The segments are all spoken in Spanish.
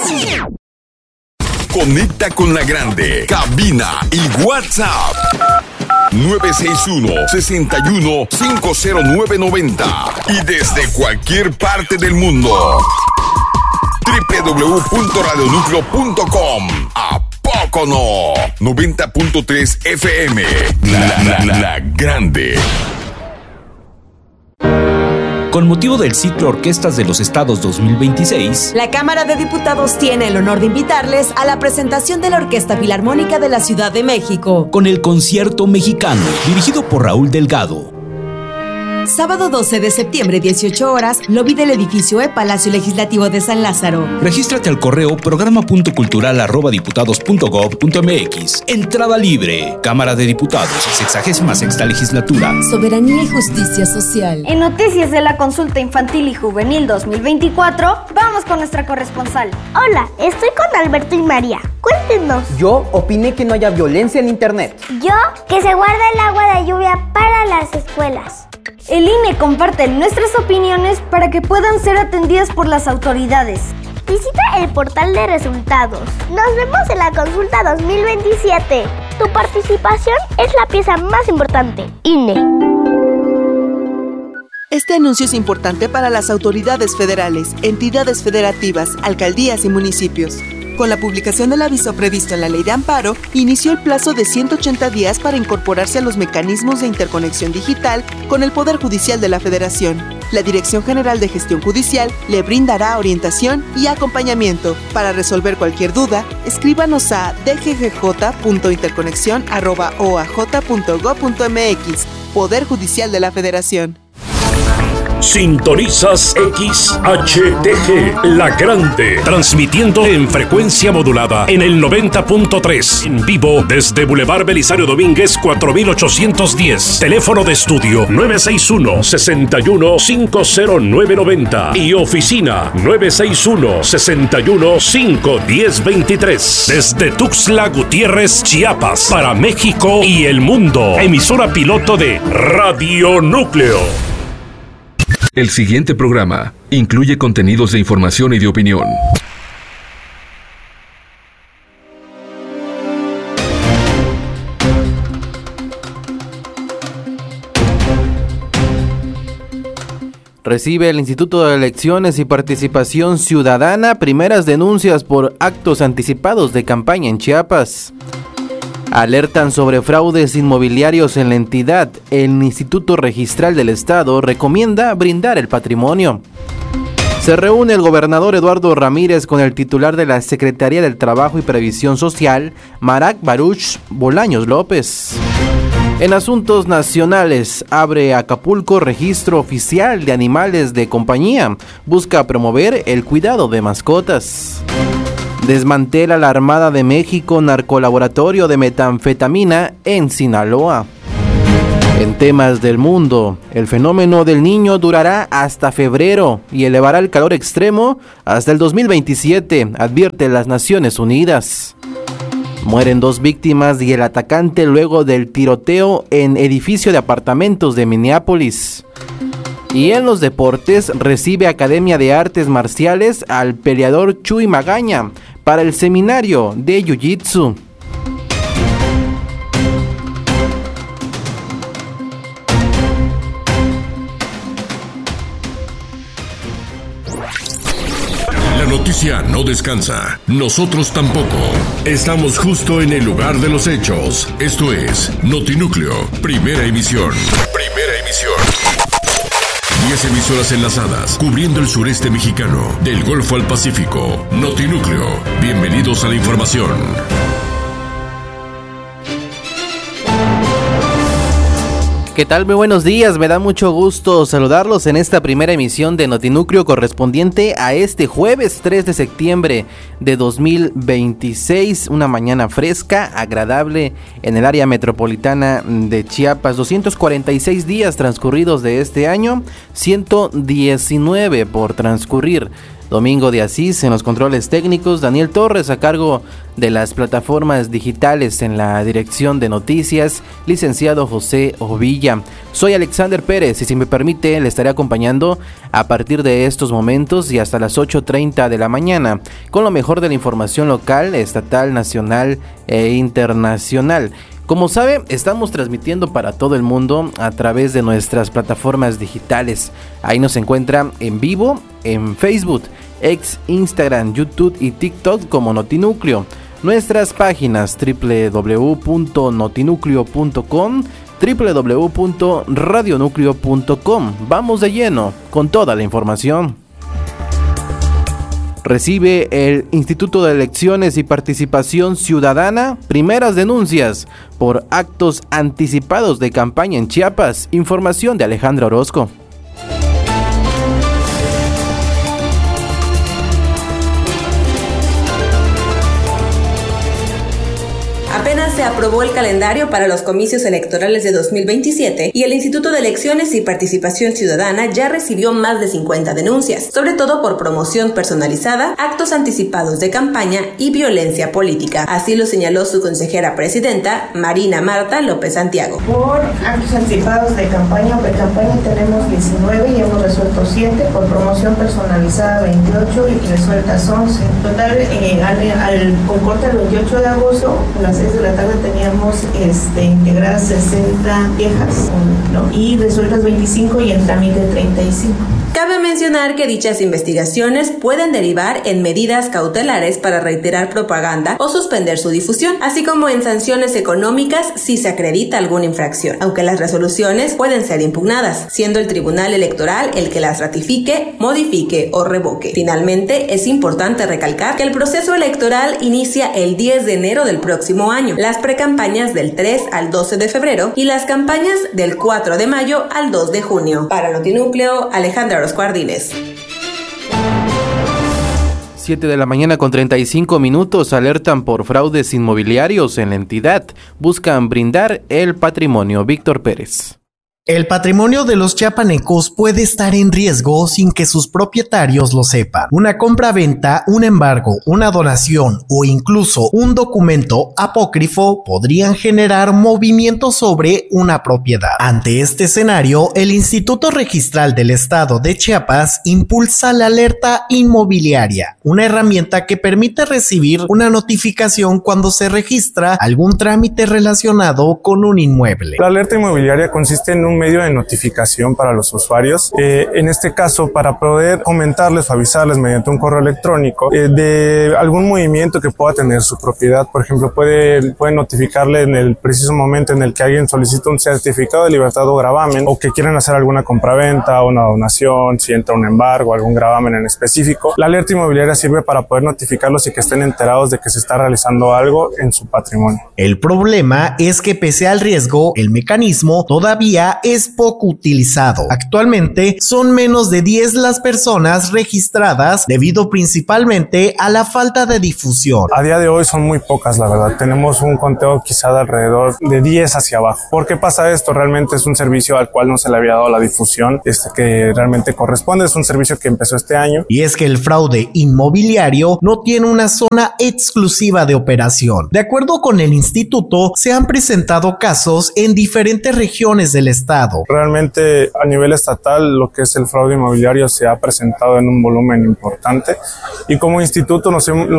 Conecta con la grande. Cabina y WhatsApp 961-61-50990 y desde cualquier parte del mundo www.radionucleo.com. ¿A poco no? 90.3 FM. La grande. Con motivo del ciclo Orquestas de los Estados 2026, la Cámara de Diputados tiene el honor de invitarles a la presentación de la Orquesta Filarmónica de la Ciudad de México, con el Concierto Mexicano, dirigido por Raúl Delgado. Sábado 12 de septiembre, 18 horas, lobby del edificio E, Palacio Legislativo de San Lázaro. Regístrate al correo programa.cultural@diputados.gov.mx. Entrada libre. Cámara de Diputados, 66ª legislatura. Soberanía y justicia social. En noticias de la consulta infantil y juvenil 2024, vamos con nuestra corresponsal. Hola, estoy con Alberto y María. Cuéntenos. Yo opiné que no haya violencia en internet. Yo, que se guarda el agua de lluvia para las escuelas. El INE comparte nuestras opiniones para que puedan ser atendidas por las autoridades. Visita el portal de resultados. Nos vemos en la consulta 2027. Tu participación es la pieza más importante. INE. Este anuncio es importante para las autoridades federales, entidades federativas, alcaldías y municipios. Con la publicación del aviso previsto en la Ley de Amparo, inició el plazo de 180 días para incorporarse a los mecanismos de interconexión digital con el Poder Judicial de la Federación. La Dirección General de Gestión Judicial le brindará orientación y acompañamiento. Para resolver cualquier duda, escríbanos a dggj.interconexión@oaj.gov.mx. Poder Judicial de la Federación. Sintonizas XHTG, La Grande, transmitiendo en frecuencia modulada en el 90.3, en vivo desde Boulevard Belisario Domínguez 4810, teléfono de estudio 961-61-50990 y oficina 961-61-51023, desde Tuxtla Gutiérrez, Chiapas, para México y el mundo, emisora piloto de Radio Núcleo. El siguiente programa incluye contenidos de información y de opinión. Recibe el Instituto de Elecciones y Participación Ciudadana primeras denuncias por actos anticipados de campaña en Chiapas. Alertan sobre fraudes inmobiliarios en la entidad. El Instituto Registral del Estado recomienda brindar el patrimonio. Se reúne el gobernador Eduardo Ramírez con el titular de la Secretaría del Trabajo y Previsión Social, Marac Baruch Bolaños López. En asuntos nacionales, abre Acapulco registro oficial de animales de compañía. Busca promover el cuidado de mascotas. Desmantela la Armada de México narcolaboratorio de metanfetamina en Sinaloa. En temas del mundo, el fenómeno del Niño durará hasta febrero y elevará el calor extremo hasta el 2027, advierte las Naciones Unidas. Mueren 2 víctimas y el atacante luego del tiroteo en edificio de apartamentos de Minneapolis. Y en los deportes, recibe Academia de Artes Marciales al peleador Chuy Magaña para el seminario de Jiu-Jitsu. La noticia no descansa, nosotros tampoco. Estamos justo en el lugar de los hechos. Esto es Notinúcleo, primera emisión. Primera emisión. 10 emisoras enlazadas, cubriendo el sureste mexicano, del Golfo al Pacífico. Notinúcleo, bienvenidos a la información. ¿Qué tal? Muy buenos días, me da mucho gusto saludarlos en esta primera emisión de Notinúcleo correspondiente a este jueves 3 de septiembre de 2026, una mañana fresca, agradable en el área metropolitana de Chiapas. 246 días transcurridos de este año, 119 por transcurrir Domingo de Asís en los controles técnicos, Daniel Torres a cargo de las plataformas digitales en la dirección de noticias, licenciado José Ovilla. Soy Alexander Pérez y si me permite le estaré acompañando a partir de estos momentos y hasta las 8:30 de la mañana con lo mejor de la información local, estatal, nacional e internacional. Como sabe, estamos transmitiendo para todo el mundo a través de nuestras plataformas digitales. Ahí nos encuentra en vivo en Facebook, X, Instagram, YouTube y TikTok como Notinúcleo. Nuestras páginas www.notinucleo.com, www.radionucleo.com. Vamos de lleno con toda la información. Recibe el Instituto de Elecciones y Participación Ciudadana primeras denuncias por actos anticipados de campaña en Chiapas. Información de Alejandra Orozco. Apenas se aprobó el calendario para los comicios electorales de 2027 y el Instituto de Elecciones y Participación Ciudadana ya recibió más de 50 denuncias, sobre todo por promoción personalizada, actos anticipados de campaña y violencia política. Así lo señaló su consejera presidenta, Marina Marta López Santiago. Por actos anticipados de campaña o pre-campaña tenemos 19 y hemos resuelto 7, por promoción personalizada 28 y resueltas 11. En total, con corte el 28 de agosto, a las 6 de la tarde teníamos integradas 60 quejas, ¿no? Y resueltas 25 y en trámite 35. Cabe mencionar que dichas investigaciones pueden derivar en medidas cautelares para reiterar propaganda o suspender su difusión, así como en sanciones económicas si se acredita alguna infracción, aunque las resoluciones pueden ser impugnadas, siendo el Tribunal Electoral el que las ratifique, modifique o revoque. Finalmente, es importante recalcar que el proceso electoral inicia el 10 de enero del próximo año, las precampañas del 3 al 12 de febrero y las campañas del 4 de mayo al 2 de junio. Para Notinúcleo, Alejandra Orozco Ardines. 7 de la mañana con 35 minutos, alertan por fraudes inmobiliarios en la entidad. Buscan brindar el patrimonio. Víctor Pérez. El patrimonio de los chiapanecos puede estar en riesgo sin que sus propietarios lo sepan. Una compra-venta, un embargo, una donación o incluso un documento apócrifo podrían generar movimientos sobre una propiedad. Ante este escenario, el Instituto Registral del Estado de Chiapas impulsa la alerta inmobiliaria, una herramienta que permite recibir una notificación cuando se registra algún trámite relacionado con un inmueble. La alerta inmobiliaria consiste en un medio de notificación para los usuarios, en este caso para poder comentarles o avisarles mediante un correo electrónico de algún movimiento que pueda tener su propiedad. Por ejemplo, puede notificarle en el preciso momento en el que alguien solicita un certificado de libertad o gravamen, o que quieren hacer alguna compraventa o una donación, si entra un embargo, algún gravamen en específico. La alerta inmobiliaria sirve para poder notificarlos y que estén enterados de que se está realizando algo en su patrimonio. El problema es que pese al riesgo, el mecanismo todavía es poco utilizado. Actualmente son menos de 10 las personas registradas debido principalmente a la falta de difusión. A día de hoy son muy pocas, la verdad. Tenemos un conteo quizá de alrededor de 10 hacia abajo. ¿Por qué pasa esto? Realmente es un servicio al cual no se le había dado la difusión que realmente corresponde. Es un servicio que empezó este año. Y es que el fraude inmobiliario no tiene una zona exclusiva de operación. De acuerdo con el instituto, se han presentado casos en diferentes regiones del estado. Realmente a nivel estatal lo que es el fraude inmobiliario se ha presentado en un volumen importante y como instituto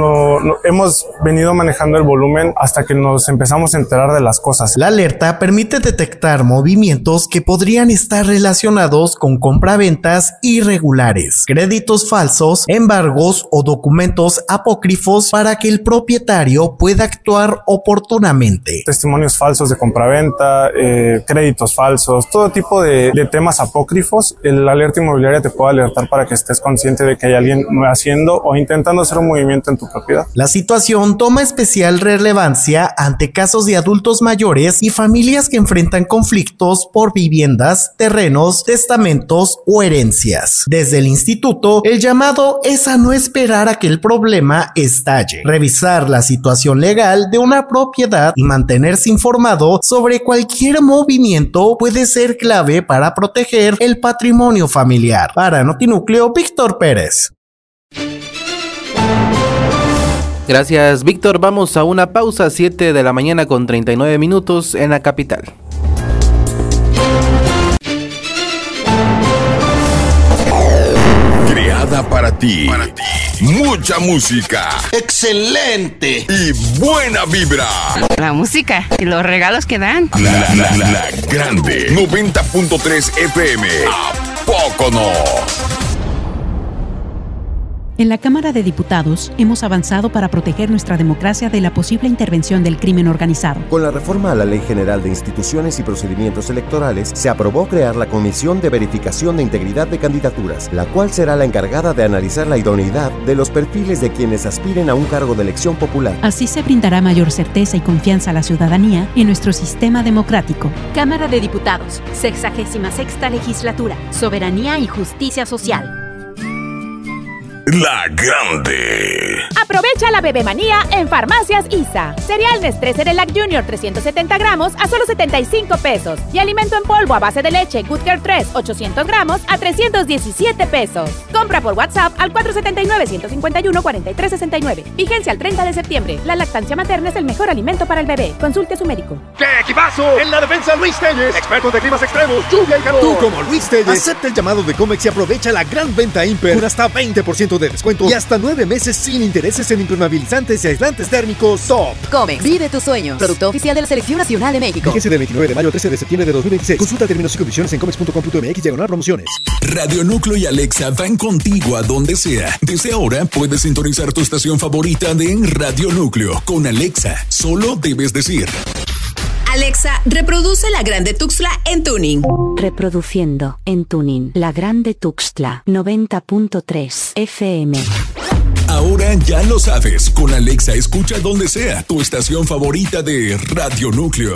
hemos venido manejando el volumen hasta que nos empezamos a enterar de las cosas. La alerta permite detectar movimientos que podrían estar relacionados con compraventas irregulares, créditos falsos, embargos o documentos apócrifos para que el propietario pueda actuar oportunamente. Testimonios falsos de compraventa, créditos falsos, todo tipo de temas apócrifos. La alerta inmobiliaria te puede alertar para que estés consciente de que hay alguien haciendo o intentando hacer un movimiento en tu propiedad. La situación toma especial relevancia ante casos de adultos mayores y familias que enfrentan conflictos por viviendas, terrenos, testamentos o herencias. Desde el instituto, el llamado es a no esperar a que el problema estalle, revisar la situación legal de una propiedad y mantenerse informado sobre cualquier movimiento puede ser clave para proteger el patrimonio familiar. Para Notinúcleo, Víctor Pérez. Gracias, Víctor. Vamos a una pausa, 7 de la mañana con 39 minutos en la capital. Creada para ti. Mucha música. ¡Excelente! Y buena vibra. La música y los regalos que dan. La Grande 90.3 FM. ¿A poco no? En la Cámara de Diputados hemos avanzado para proteger nuestra democracia de la posible intervención del crimen organizado. Con la reforma a la Ley General de Instituciones y Procedimientos Electorales, se aprobó crear la Comisión de Verificación de Integridad de Candidaturas, la cual será la encargada de analizar la idoneidad de los perfiles de quienes aspiren a un cargo de elección popular. Así se brindará mayor certeza y confianza a la ciudadanía en nuestro sistema democrático. Cámara de Diputados, 66ª Legislatura, Soberanía y Justicia Social. La Grande. Aprovecha la bebemanía en Farmacias ISA. Cereal Nestlé Cerelac Junior 370 gramos a solo 75 pesos. Y alimento en polvo a base de leche Good Care 3 800 gramos a 317 pesos. Compra por WhatsApp al 479-151-4369. Vigencia al 30 de septiembre. La lactancia materna es el mejor alimento para el bebé. Consulte a su médico. ¡Qué equipazo! En la defensa Luis Telles, expertos de climas extremos, lluvia y calor. Tú como Luis Telles, acepta el llamado de Comex y aprovecha la gran venta Imper con hasta 20% de descuento y hasta 9 meses sin intereses en impermeabilizantes y aislantes térmicos Top. Comex, vive tus sueños. Producto oficial de la Selección Nacional de México. Vigencia del 29 de mayo al 13 de septiembre de 2026. Consulta términos y condiciones en comex.com.mx/promociones. Radio Núcleo y Alexa van contigo a donde sea. Desde ahora puedes sintonizar tu estación favorita de Radio Núcleo. Con Alexa, solo debes decir: Alexa, reproduce La Grande Tuxtla en tuning. Reproduciendo en tuning La Grande Tuxtla 90.3 FM. Ahora ya lo sabes, con Alexa escucha donde sea tu estación favorita de Radio Núcleo.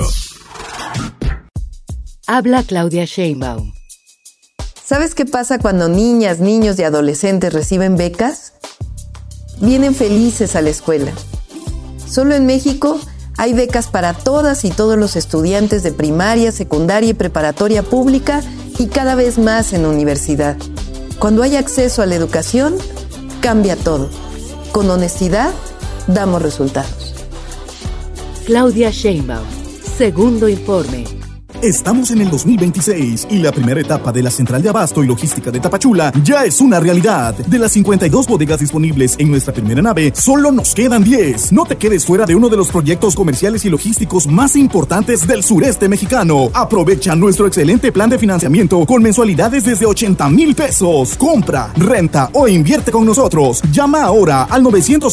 Habla Claudia Sheinbaum. ¿Sabes qué pasa cuando niñas, niños y adolescentes reciben becas? Vienen felices a la escuela. Solo en México hay becas para todas y todos los estudiantes de primaria, secundaria y preparatoria pública y cada vez más en universidad. Cuando hay acceso a la educación, cambia todo. Con honestidad, damos resultados. Claudia Sheinbaum, segundo informe. Estamos en el 2026 y la primera etapa de la Central de Abasto y Logística de Tapachula ya es una realidad. De las 52 bodegas disponibles en nuestra primera nave, solo nos quedan 10. No te quedes fuera de uno de los proyectos comerciales y logísticos más importantes del sureste mexicano. Aprovecha nuestro excelente plan de financiamiento con mensualidades desde 80,000 pesos. Compra, renta o invierte con nosotros. Llama ahora al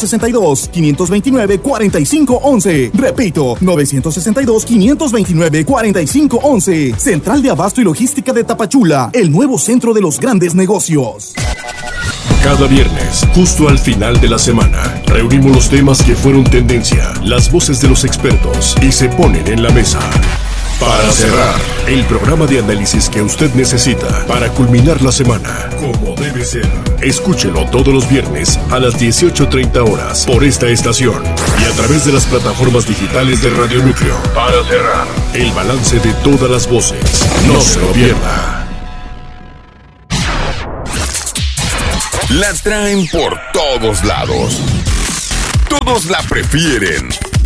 962-529-4511. Repito, 962-529-4511. Central de Abasto y Logística de Tapachula, el nuevo centro de los grandes negocios. Cada viernes, justo al final de la semana, reunimos los temas que fueron tendencia, las voces de los expertos y se ponen en la mesa. Para cerrar, el programa de análisis que usted necesita para culminar la semana, como debe ser. Escúchelo todos los viernes a las 18:30 horas por esta estación y a través de las plataformas digitales de Radio Núcleo. Para cerrar, el balance de todas las voces. No se lo pierda. La traen por todos lados. Todos la prefieren.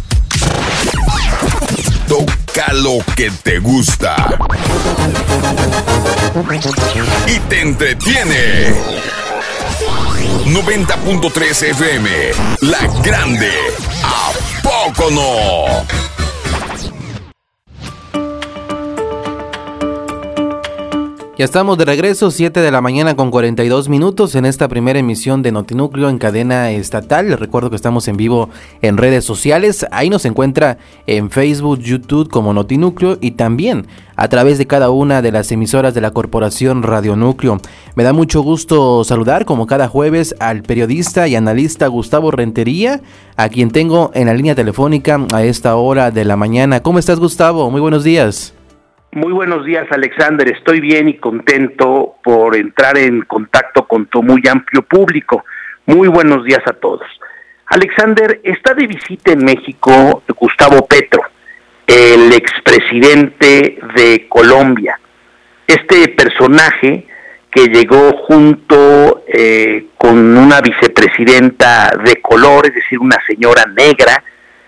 Toca lo que te gusta y te entretiene. 90.3 FM, La Grande. ¿A poco no? Ya estamos de regreso, 7 de la mañana con 42 minutos en esta primera emisión de Notinúcleo en cadena estatal. Les recuerdo que estamos en vivo en redes sociales. Ahí nos encuentra en Facebook, YouTube como Notinúcleo y también a través de cada una de las emisoras de la Corporación Radio Núcleo. Me da mucho gusto saludar como cada jueves al periodista y analista Gustavo Rentería, a quien tengo en la línea telefónica a esta hora de la mañana. ¿Cómo estás, Gustavo? Muy buenos días. Muy buenos días, Alexander. Estoy bien y contento por entrar en contacto con tu muy amplio público. Muy buenos días a todos. Alexander, está de visita en México Gustavo Petro, el expresidente de Colombia. Este personaje que llegó junto con una vicepresidenta de color, es decir, una señora negra,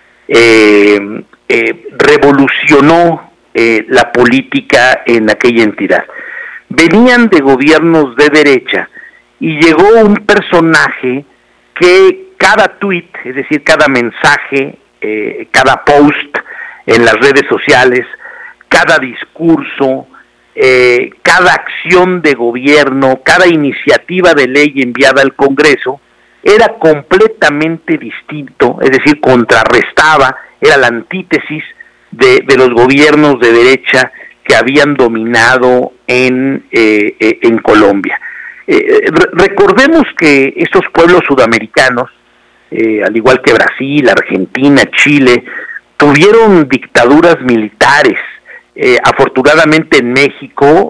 revolucionó la política en aquella entidad. Venían de gobiernos de derecha y llegó un personaje que cada tuit, es decir, cada mensaje, cada post en las redes sociales, cada discurso, cada acción de gobierno, cada iniciativa de ley enviada al Congreso, era completamente distinto, es decir, contrarrestaba, era la antítesis de los gobiernos de derecha que habían dominado en Colombia. Recordemos que estos pueblos sudamericanos, al igual que Brasil, Argentina, Chile, tuvieron dictaduras militares. Afortunadamente en México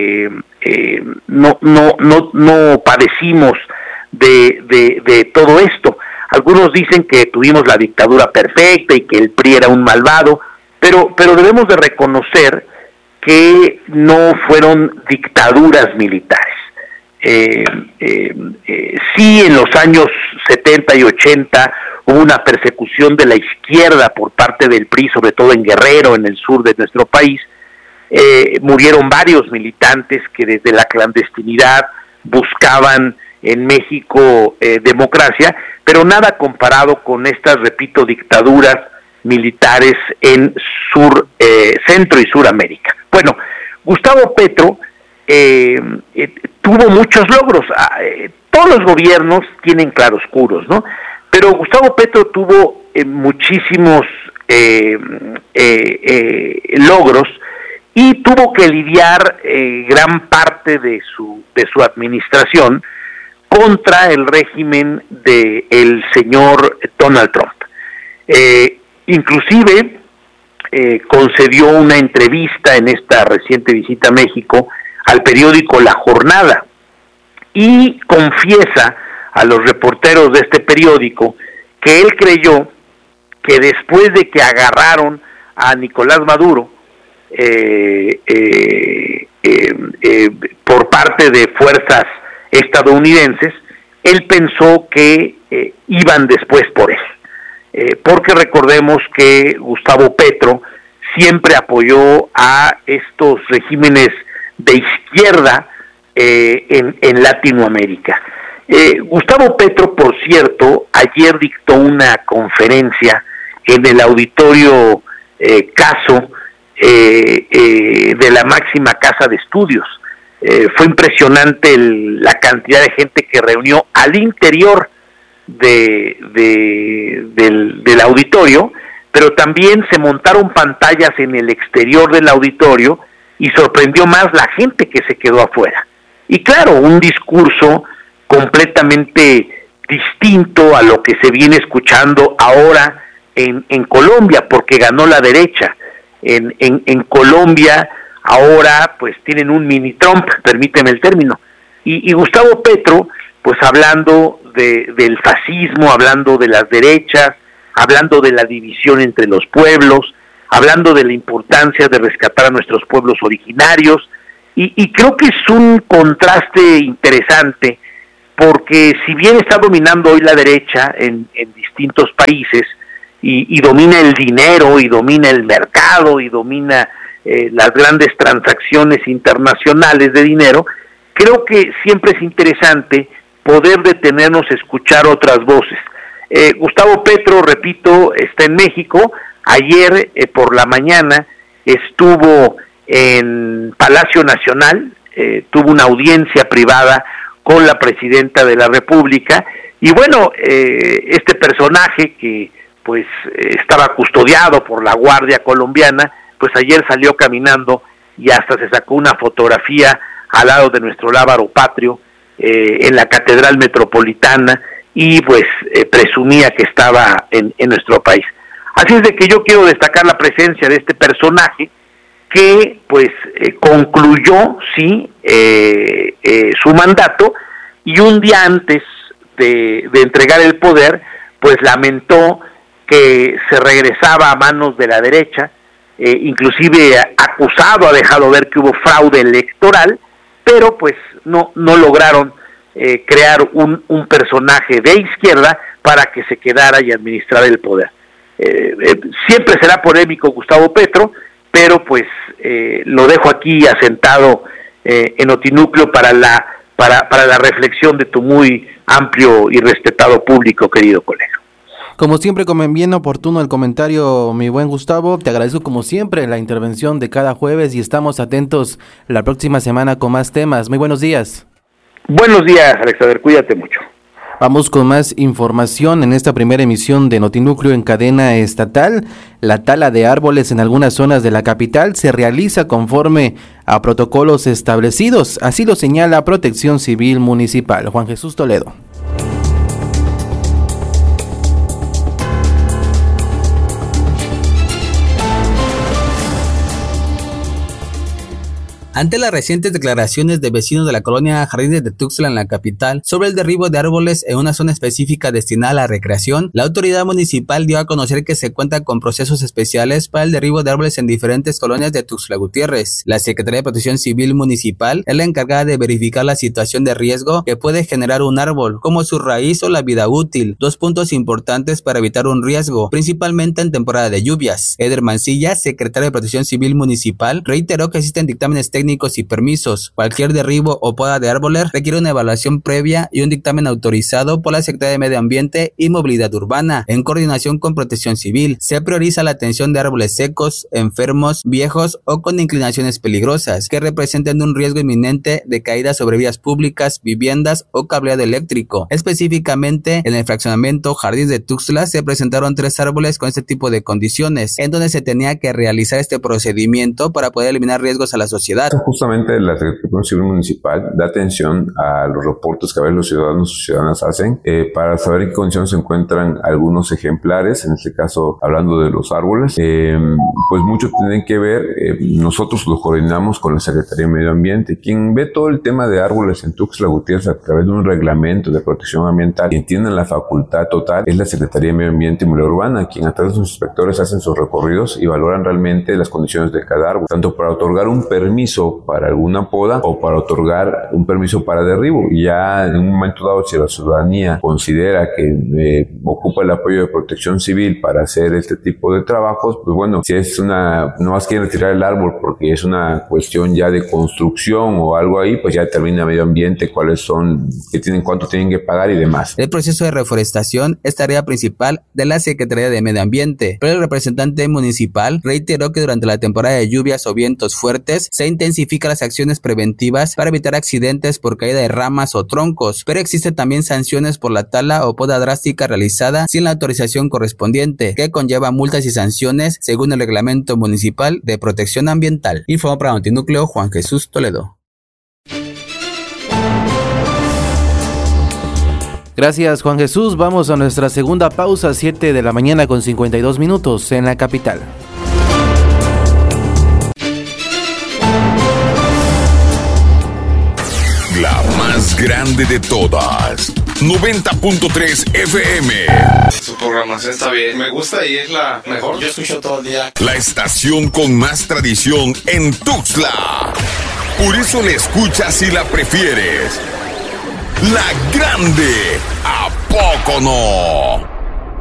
no padecimos de todo esto. Algunos dicen que tuvimos la dictadura perfecta y que el PRI era un malvado, pero debemos de reconocer que no fueron dictaduras militares. Sí, en los años 70 y 80 hubo una persecución de la izquierda por parte del PRI, sobre todo en Guerrero, en el sur de nuestro país. Murieron varios militantes que desde la clandestinidad buscaban en México democracia, pero nada comparado con estas, repito, dictaduras militares en Centro y Suramérica. Bueno, Gustavo Petro tuvo muchos logros. Todos los gobiernos tienen claroscuros, ¿no? Pero Gustavo Petro tuvo muchísimos logros y tuvo que lidiar gran parte de su administración contra el régimen del señor Donald Trump. Inclusive concedió una entrevista en esta reciente visita a México al periódico La Jornada y confiesa a los reporteros de este periódico que él creyó que después de que agarraron a Nicolás Maduro por parte de fuerzas estadounidenses, él pensó que iban después por él. Porque recordemos que Gustavo Petro siempre apoyó a estos regímenes de izquierda en Latinoamérica. Gustavo Petro, por cierto, ayer dictó una conferencia en el auditorio Caso de la máxima casa de estudios. Fue impresionante la cantidad de gente que reunió al interior del auditorio, pero también se montaron pantallas en el exterior del auditorio y sorprendió más la gente que se quedó afuera. Y claro, un discurso completamente distinto a lo que se viene escuchando ahora en Colombia, porque ganó la derecha. En Colombia ahora pues tienen un mini Trump, permíteme el término, y Gustavo Petro pues hablando del fascismo, hablando de las derechas, hablando de la división entre los pueblos, hablando de la importancia de rescatar a nuestros pueblos originarios, y creo que es un contraste interesante, porque si bien está dominando hoy la derecha en distintos países, y domina el dinero, y domina el mercado, y domina las grandes transacciones internacionales de dinero, creo que siempre es interesante poder detenernos a escuchar otras voces. Gustavo Petro, repito, está en México. Ayer por la mañana estuvo en Palacio Nacional, tuvo una audiencia privada con la presidenta de la República, y bueno, este personaje que pues estaba custodiado por la Guardia Colombiana, pues ayer salió caminando y hasta se sacó una fotografía al lado de nuestro lábaro patrio en la Catedral Metropolitana, y pues presumía que estaba en nuestro país. Así es de que yo quiero destacar la presencia de este personaje que pues concluyó sí su mandato, y un día antes de entregar el poder pues lamentó que se regresaba a manos de la derecha, inclusive acusado, ha dejado ver que hubo fraude electoral, pero pues no lograron crear un personaje de izquierda para que se quedara y administrara el poder. Siempre será polémico Gustavo Petro, pero pues lo dejo aquí asentado en Notinúcleo para la reflexión de tu muy amplio y respetado público, querido colega. Como siempre, como bien oportuno el comentario, mi buen Gustavo, te agradezco como siempre la intervención de cada jueves y estamos atentos la próxima semana con más temas. Muy buenos días. Buenos días, Alexander, cuídate mucho. Vamos con más información en esta primera emisión de Notinúcleo en cadena estatal. La tala de árboles en algunas zonas de la capital se realiza conforme a protocolos establecidos, así lo señala Protección Civil Municipal. Juan Jesús Toledo. Ante las recientes declaraciones de vecinos de la colonia Jardines de Tuxtla en la capital sobre el derribo de árboles en una zona específica destinada a la recreación, la autoridad municipal dio a conocer que se cuenta con procesos especiales para el derribo de árboles en diferentes colonias de Tuxtla Gutiérrez. La Secretaría de Protección Civil Municipal es la encargada de verificar la situación de riesgo que puede generar un árbol, como su raíz o la vida útil, dos puntos importantes para evitar un riesgo, principalmente en temporada de lluvias. Eder Mancilla, secretario de Protección Civil Municipal, reiteró que existen dictámenes técnicos y permisos. Cualquier derribo o poda de árboles requiere una evaluación previa y un dictamen autorizado por la Secretaría de Medio Ambiente y Movilidad Urbana, en coordinación con Protección Civil. Se prioriza la atención de árboles secos, enfermos, viejos o con inclinaciones peligrosas, que representen un riesgo inminente de caída sobre vías públicas, viviendas o cableado eléctrico. Específicamente, en el fraccionamiento Jardines de Tuxtla se presentaron 3 árboles con este tipo de condiciones, en donde se tenía que realizar este procedimiento para poder eliminar riesgos a la sociedad. Justamente la Secretaría Civil Municipal da atención a los reportes que a veces los ciudadanos y ciudadanas hacen para saber en qué condiciones se encuentran algunos ejemplares, en este caso hablando de los árboles. Pues mucho tienen que ver, nosotros lo coordinamos con la Secretaría de Medio Ambiente. Quien ve todo el tema de árboles en Tuxtla Gutiérrez a través de un reglamento de protección ambiental, quien tiene la facultad total es la Secretaría de Medio Ambiente y Movilidad Urbana, quien a través de sus inspectores hacen sus recorridos y valoran realmente las condiciones de cada árbol, tanto para otorgar un permiso para alguna poda o para otorgar un permiso para derribo. Ya en un momento dado, si la ciudadanía considera que ocupa el apoyo de Protección Civil para hacer este tipo de trabajos, pues bueno, si es no más quieren retirar el árbol porque es una cuestión ya de construcción o algo ahí, pues ya determina Medio Ambiente cuáles son, cuánto tienen que pagar y demás. El proceso de reforestación es tarea principal de la Secretaría de Medio Ambiente, pero el representante municipal reiteró que durante la temporada de lluvias o vientos fuertes se intensifica las acciones preventivas para evitar accidentes por caída de ramas o troncos, pero existen también sanciones por la tala o poda drástica realizada sin la autorización correspondiente, que conlleva multas y sanciones según el Reglamento Municipal de Protección Ambiental. Informó para Notinúcleo Juan Jesús Toledo. Gracias, Juan Jesús. Vamos a nuestra segunda pausa, 7 de la mañana con 52 minutos en la capital. La más grande de todas, 90.3 FM. Su programación está bien, me gusta y es la mejor. Yo escucho todo el día. La estación con más tradición en Tuxtla. Por eso la escuchas y la prefieres. La grande, ¿a poco no?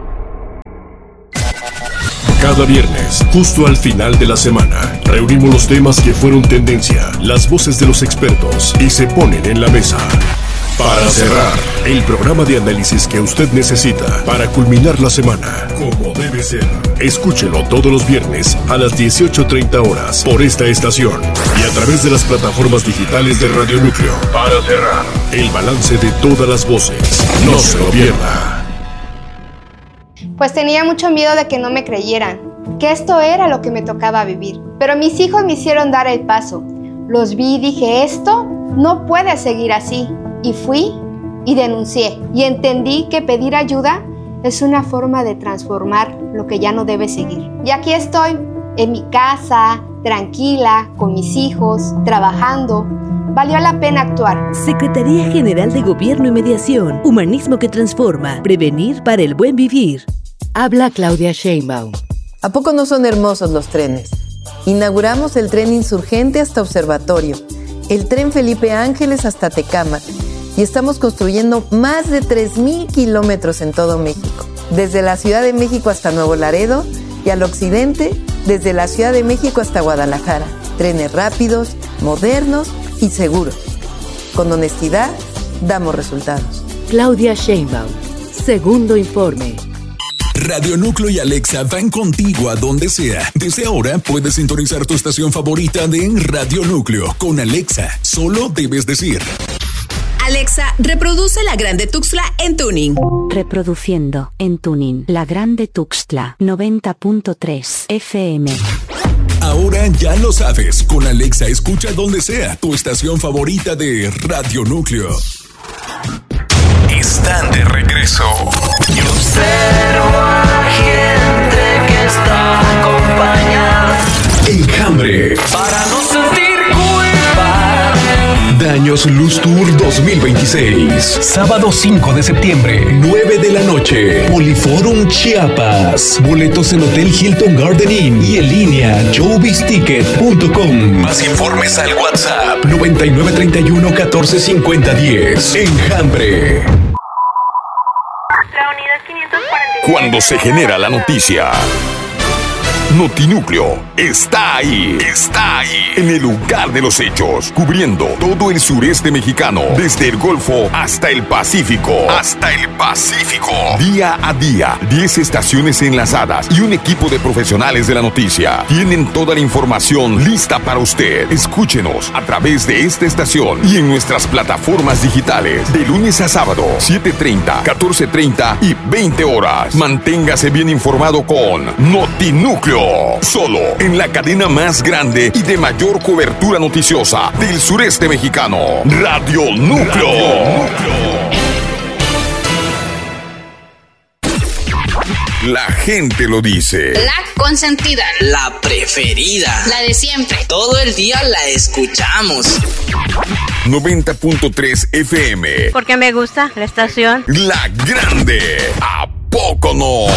Cada viernes, justo al final de la semana, reunimos los temas que fueron tendencia, las voces de los expertos y se ponen en la mesa. Para cerrar, el programa de análisis que usted necesita para culminar la semana, como debe ser. Escúchelo todos los viernes a las 18:30 horas por esta estación y a través de las plataformas digitales de Radio Núcleo. Para cerrar, el balance de todas las voces. No se lo pierda. Pues tenía mucho miedo de que no me creyeran, que esto era lo que me tocaba vivir. Pero mis hijos me hicieron dar el paso. Los vi y dije, esto no puede seguir así. Y fui y denuncié. Y entendí que pedir ayuda es una forma de transformar lo que ya no debe seguir. Y aquí estoy, en mi casa, tranquila, con mis hijos, trabajando. Valió la pena actuar. Secretaría General de Gobierno y Mediación. Humanismo que transforma. Prevenir para el buen vivir. Habla Claudia Sheinbaum. ¿A poco no son hermosos los trenes? Inauguramos el tren Insurgente hasta Observatorio el tren Felipe Ángeles hasta Tecámac y estamos construyendo más de 3,000 kilómetros en todo México, desde la Ciudad de México hasta Nuevo Laredo y al occidente, desde la Ciudad de México hasta Guadalajara. Trenes rápidos, modernos y seguros. Con honestidad, damos resultados. Claudia Sheinbaum, segundo informe. Radio Núcleo y Alexa van contigo a donde sea. Desde ahora puedes sintonizar tu estación favorita de Radio Núcleo. Con Alexa, solo debes decir: Alexa, reproduce La Grande Tuxtla en tuning. Reproduciendo en tuning La Grande Tuxtla 90.3 FM. Ahora ya lo sabes. Con Alexa escucha donde sea tu estación favorita de Radio Núcleo. Están de regreso. Y observo a gente que está acompañada. Enjambre. Para no sentir culpa. Daños Luz Tour 2026. Sábado 5 de septiembre, 9 de la noche. Poliforum Chiapas. Boletos en Hotel Hilton Garden Inn y en línea showbizticket.com. Más informes al WhatsApp 9931 145010. Enjambre. Cuando se genera la noticia, Notinúcleo está ahí. Está ahí. En el lugar de los hechos. Cubriendo todo el sureste mexicano. Desde el Golfo hasta el Pacífico. Día a día. 10 estaciones enlazadas y un equipo de profesionales de la noticia. Tienen toda la información lista para usted. Escúchenos a través de esta estación y en nuestras plataformas digitales. De lunes a sábado, 7:30, 14:30 y 20 horas. Manténgase bien informado con Notinúcleo. Solo en la cadena más grande y de mayor cobertura noticiosa del sureste mexicano. Radio Núcleo. La gente lo dice. La consentida. La preferida. La de siempre. Todo el día la escuchamos. 90.3 FM. Porque me gusta la estación. La Grande. ¿A poco no?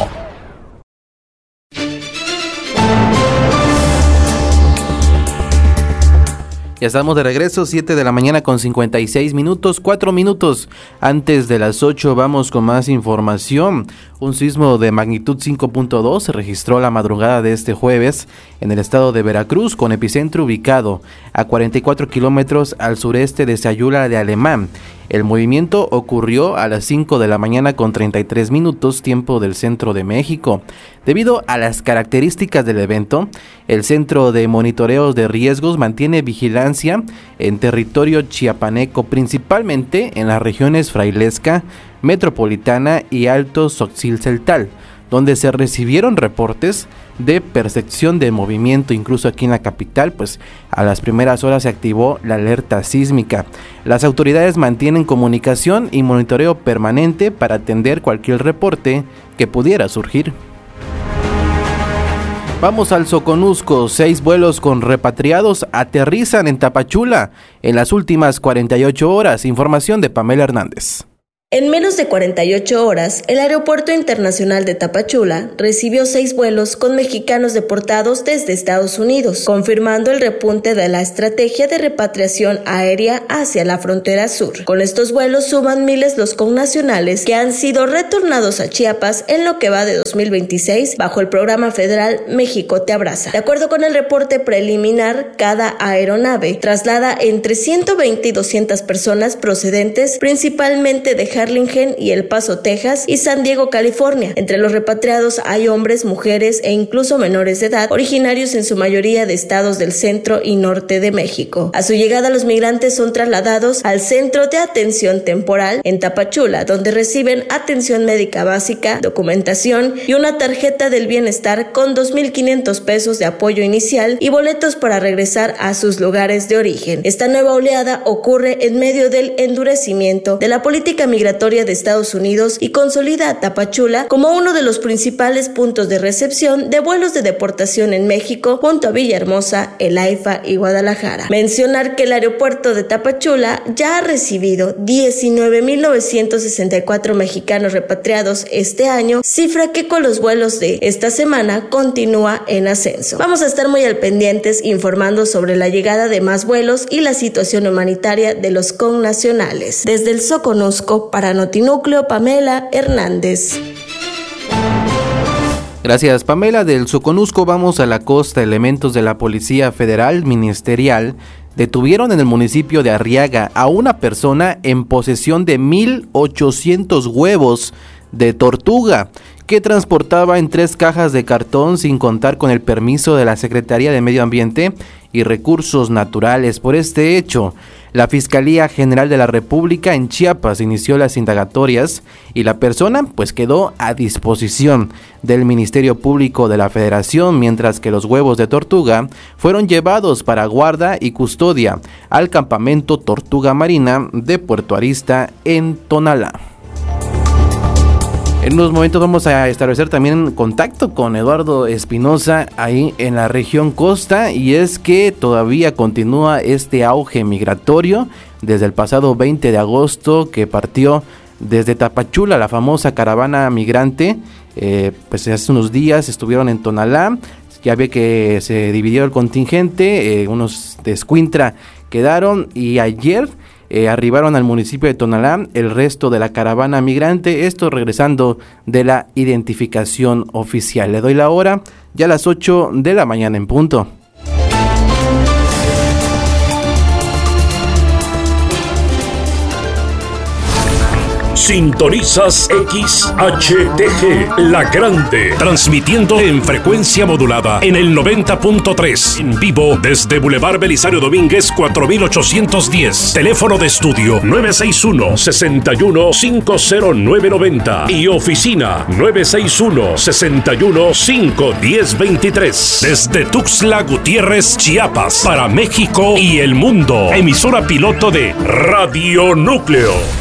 Ya estamos de regreso, 7 de la mañana con 56 minutos, 4 minutos antes de las 8 vamos con más información. Un sismo de magnitud 5.2 se registró la madrugada de este jueves en el estado de Veracruz, con epicentro ubicado a 44 kilómetros al sureste de Sayula de Alemán. El movimiento ocurrió a las 5 de la mañana con 33 minutos, tiempo del centro de México. Debido a las características del evento, el Centro de Monitoreos de Riesgos mantiene vigilancia en territorio chiapaneco, principalmente en las regiones Frailesca, Metropolitana y Alto Xochilceltal, donde se recibieron reportes de percepción de movimiento. Incluso aquí en la capital, pues a las primeras horas se activó la alerta sísmica. Las autoridades mantienen comunicación y monitoreo permanente para atender cualquier reporte que pudiera surgir. Vamos al Soconusco. 6 vuelos con repatriados aterrizan en Tapachula en las últimas 48 horas. Información de Pamela Hernández. En menos de 48 horas, el Aeropuerto Internacional de Tapachula recibió 6 vuelos con mexicanos deportados desde Estados Unidos, confirmando el repunte de la estrategia de repatriación aérea hacia la frontera sur. Con estos vuelos suman miles los connacionales que han sido retornados a Chiapas en lo que va de 2026 bajo el programa federal México te abraza. De acuerdo con el reporte preliminar, cada aeronave traslada entre 120 y 200 personas procedentes principalmente de Harlingen y El Paso, Texas y San Diego, California. Entre los repatriados hay hombres, mujeres e incluso menores de edad, originarios en su mayoría de estados del centro y norte de México. A su llegada, los migrantes son trasladados al Centro de Atención Temporal en Tapachula, donde reciben atención médica básica, documentación y una tarjeta del bienestar con 2,500 pesos de apoyo inicial y boletos para regresar a sus lugares de origen. Esta nueva oleada ocurre en medio del endurecimiento de la política migratoria Migratoria de Estados Unidos y consolida a Tapachula como uno de los principales puntos de recepción de vuelos de deportación en México, junto a Villahermosa, El AIFA y Guadalajara. Mencionar que el aeropuerto de Tapachula ya ha recibido 19.964 mexicanos repatriados este año, cifra que con los vuelos de esta semana continúa en ascenso. Vamos a estar muy al pendientes informando sobre la llegada de más vuelos y la situación humanitaria de los connacionales. Desde el Soconusco, para Notinúcleo, Pamela Hernández. Gracias, Pamela. Del Soconusco vamos a la costa. Elementos de la Policía Federal Ministerial detuvieron en el municipio de Arriaga a una persona en posesión de 1,800 huevos de tortuga que transportaba en 3 cajas de cartón sin contar con el permiso de la Secretaría de Medio Ambiente y Recursos Naturales. Por este hecho, la Fiscalía General de la República en Chiapas inició las indagatorias y la persona quedó a disposición del Ministerio Público de la Federación, mientras que los huevos de tortuga fueron llevados para guarda y custodia al campamento Tortuga Marina de Puerto Arista en Tonalá. En unos momentos vamos a establecer también contacto con Eduardo Espinosa ahí en la región costa, y es que todavía continúa este auge migratorio desde el pasado 20 de agosto que partió desde Tapachula la famosa caravana migrante. Hace unos días estuvieron en Tonalá, ya ve que se dividió el contingente, unos de Escuintla quedaron y ayer arribaron al municipio de Tonalá el resto de la caravana migrante, esto regresando de la identificación oficial. Le doy la hora, ya a las 8 de la mañana en punto. Sintonizas XHTG, La Grande, transmitiendo en frecuencia modulada en el 90.3, en vivo desde Boulevard Belisario Domínguez 4810, teléfono de estudio 961-61-50990 y oficina 961-61-51023, desde Tuxtla Gutiérrez, Chiapas, para México y el mundo, emisora piloto de Radio Núcleo.